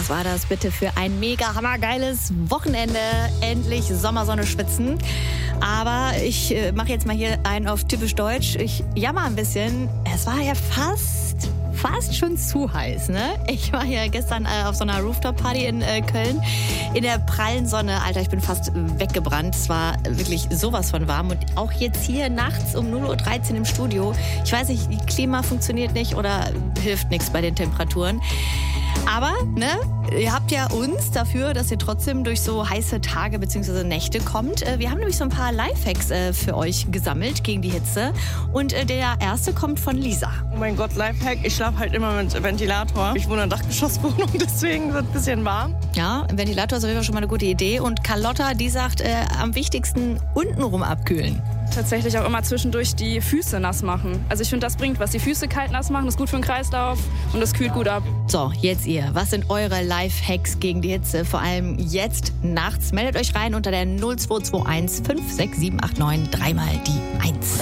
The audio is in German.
Was war das bitte für ein mega hammergeiles Wochenende? Endlich Sommersonne schwitzen. Aber ich mache jetzt mal hier einen auf typisch Deutsch. Ich jammer ein bisschen. Es war ja fast schon zu heiß, ne? Ich war ja gestern auf so einer Rooftop-Party in Köln in der prallen Sonne. Alter, ich bin fast weggebrannt. Es war wirklich sowas von warm. Und auch jetzt hier nachts um 0:13 Uhr im Studio. Ich weiß nicht, die Klima funktioniert nicht oder hilft nichts bei den Temperaturen. Aber, ne, ihr habt ja uns dafür, dass ihr trotzdem durch so heiße Tage bzw. Nächte kommt. Wir haben nämlich so ein paar Lifehacks für euch gesammelt gegen die Hitze. Und der erste kommt von Lisa. Oh mein Gott, Lifehack. Ich schlafe halt immer mit Ventilator. Ich wohne in einer Dachgeschosswohnung, deswegen wird es ein bisschen warm. Ja, ein Ventilator ist auf jeden Fall schon mal eine gute Idee. Und Carlotta, die sagt, am wichtigsten untenrum abkühlen. Tatsächlich auch immer zwischendurch die Füße nass machen. Also ich finde, das bringt was. Die Füße kalt nass machen, ist gut für den Kreislauf und das kühlt gut ab. So, jetzt ihr. Was sind eure Lifehacks gegen die Hitze? Vor allem jetzt nachts. Meldet euch rein unter der 0221 56789 dreimal die 1.